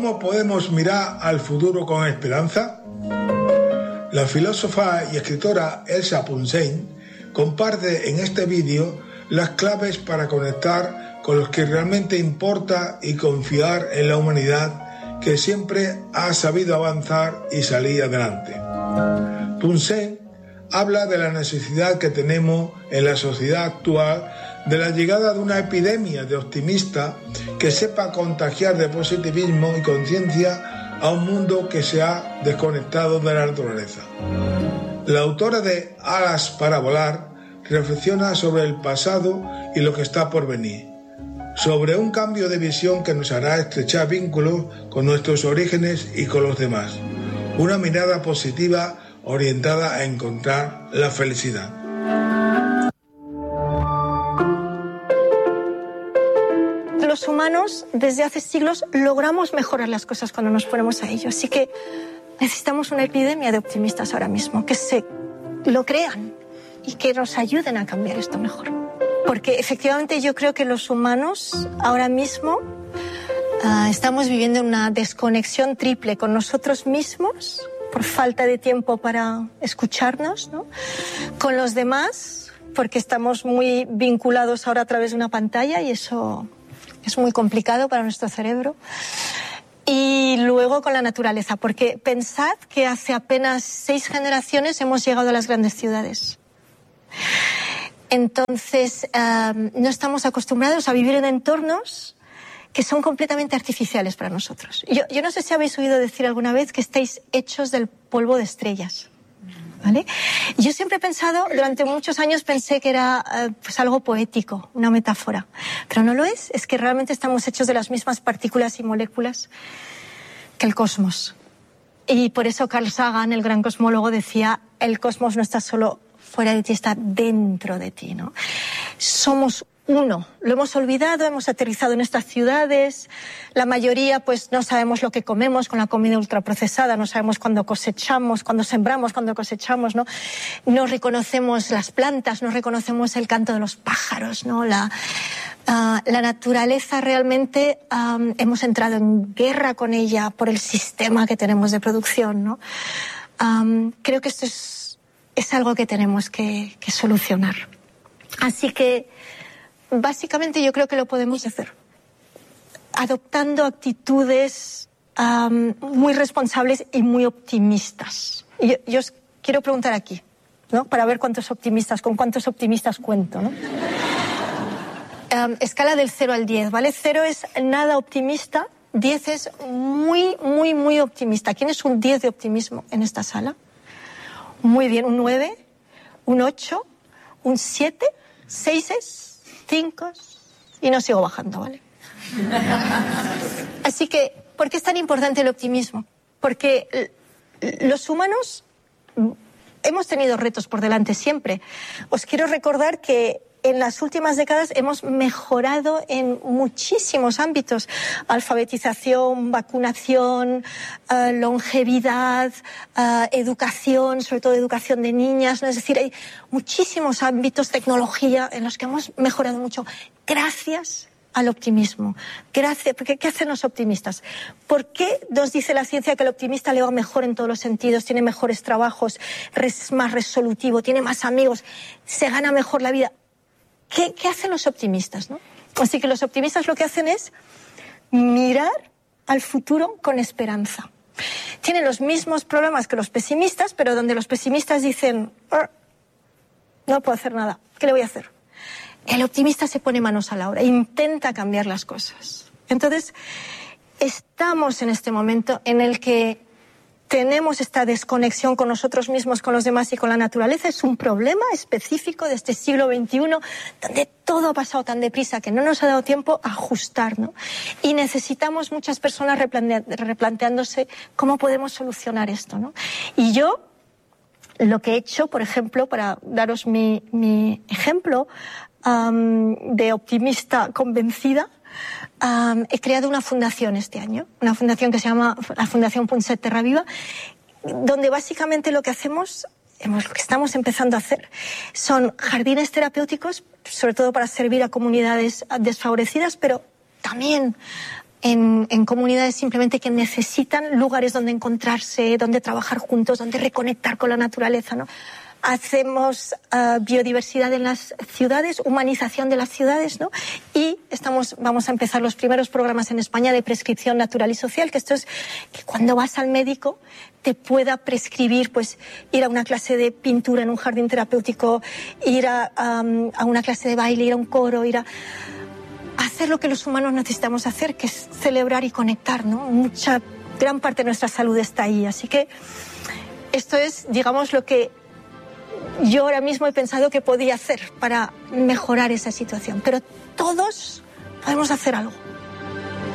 ¿Cómo podemos mirar al futuro con esperanza? La filósofa y escritora Elsa Punsen comparte en este vídeo las claves para conectar con lo que realmente importa y confiar en la humanidad que siempre ha sabido avanzar y salir adelante. Punsen habla de la necesidad que tenemos en la sociedad actual de la llegada de una epidemia de optimistas que sepa contagiar de positivismo y conciencia a un mundo que se ha desconectado de la naturaleza. La autora de Alas para volar reflexiona sobre el pasado y lo que está por venir, sobre un cambio de visión que nos hará estrechar vínculos con nuestros orígenes y con los demás, una mirada positiva orientada a encontrar la felicidad. Los humanos, desde hace siglos, logramos mejorar las cosas cuando nos ponemos a ello. Así que necesitamos una epidemia de optimistas ahora mismo, que se lo crean y que nos ayuden a cambiar esto mejor. Porque efectivamente yo creo que los humanos ahora mismo estamos viviendo una desconexión triple con nosotros mismos, por falta de tiempo para escucharnos, ¿no? Con los demás, porque estamos muy vinculados ahora a través de una pantalla y eso es muy complicado para nuestro cerebro. Y luego con la naturaleza, porque pensad que hace apenas 6 generaciones hemos llegado a las grandes ciudades. Entonces, no estamos acostumbrados a vivir en entornos que son completamente artificiales para nosotros. Yo no sé si habéis oído decir alguna vez que estáis hechos del polvo de estrellas, ¿vale? Yo siempre he pensado, durante muchos años pensé que era pues algo poético, una metáfora, pero no lo es que realmente estamos hechos de las mismas partículas y moléculas que el cosmos. Y por eso Carl Sagan, el gran cosmólogo, decía, el cosmos no está solo fuera de ti, está dentro de ti, ¿no? Somos uno. Lo hemos olvidado, hemos aterrizado en estas ciudades. La mayoría, pues, no sabemos lo que comemos con la comida ultraprocesada, no sabemos cuándo cosechamos, cuándo sembramos, cuándo cosechamos, ¿no? No reconocemos las plantas, no reconocemos el canto de los pájaros, ¿no? La naturaleza realmente hemos entrado en guerra con ella por el sistema que tenemos de producción, ¿no? Creo que esto es algo que tenemos que solucionar. Así que básicamente yo creo que lo podemos hacer adoptando actitudes muy responsables y muy optimistas. Yo os quiero preguntar aquí, ¿no? Para ver con cuántos optimistas cuento, ¿no? Escala del 0 al 10, ¿vale? 0 es nada optimista, 10 es muy, muy, muy optimista. ¿Quién es un 10 de optimismo en esta sala? Muy bien, un 9, un 8, un 7, 6, 5 y no sigo bajando, ¿vale? Así que, ¿por qué es tan importante el optimismo? Porque los humanos hemos tenido retos por delante siempre. Os quiero recordar que en las últimas décadas hemos mejorado en muchísimos ámbitos. Alfabetización, vacunación, longevidad, educación, sobre todo educación de niñas, ¿no? Es decir, hay muchísimos ámbitos, tecnología, en los que hemos mejorado mucho. Gracias al optimismo. Gracias. Porque ¿qué hacen los optimistas? ¿Por qué nos dice la ciencia que el optimista le va mejor en todos los sentidos, tiene mejores trabajos, es más resolutivo, tiene más amigos, se gana mejor la vida? ¿Qué hacen los optimistas, no? Así que los optimistas lo que hacen es mirar al futuro con esperanza. Tienen los mismos problemas que los pesimistas, pero donde los pesimistas dicen, no puedo hacer nada, ¿qué le voy a hacer? El optimista se pone manos a la obra, intenta cambiar las cosas. Entonces, estamos en este momento en el que tenemos esta desconexión con nosotros mismos, con los demás y con la naturaleza. Es un problema específico de este siglo XXI, donde todo ha pasado tan deprisa que no nos ha dado tiempo a ajustar, ¿no? Y necesitamos muchas personas replanteándose cómo podemos solucionar esto, ¿no? Y yo, lo que he hecho, por ejemplo, para daros mi ejemplo de optimista convencida, he creado una fundación este año, una fundación que se llama la Fundación Punset Terra Viva, donde básicamente lo que hacemos, lo que estamos empezando a hacer, son jardines terapéuticos, sobre todo para servir a comunidades desfavorecidas, pero también en comunidades simplemente que necesitan lugares donde encontrarse, donde trabajar juntos, donde reconectar con la naturaleza, ¿no? Hacemos biodiversidad en las ciudades, humanización de las ciudades, ¿no? Y vamos a empezar los primeros programas en España de prescripción natural y social, que esto es que cuando vas al médico te pueda prescribir, pues, ir a una clase de pintura en un jardín terapéutico, ir a una clase de baile, ir a un coro, ir a hacer lo que los humanos necesitamos hacer, que es celebrar y conectar, ¿no? Gran parte de nuestra salud está ahí. Así que esto es, digamos, lo que yo ahora mismo he pensado que podía hacer para mejorar esa situación. Pero todos podemos hacer algo.